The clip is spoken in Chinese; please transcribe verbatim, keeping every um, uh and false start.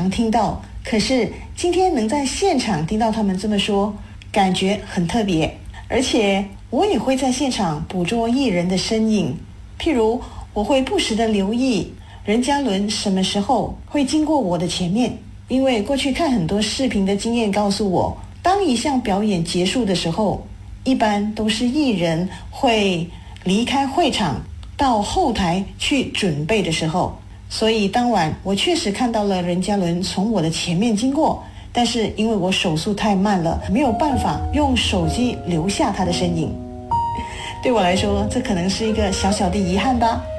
常听到，可是今天能在现场听到他们这么说，感觉很特别。而且我也会在现场捕捉艺人的身影，譬如我会不时地留意任嘉伦什么时候会经过我的前面，因为过去看很多视频的经验告诉我，当一项表演结束的时候，一般都是艺人会离开会场到后台去准备的时候。所以当晚我确实看到了任嘉伦从我的前面经过，但是因为我手速太慢了，没有办法用手机留下他的身影。对我来说，这可能是一个小小的遗憾吧。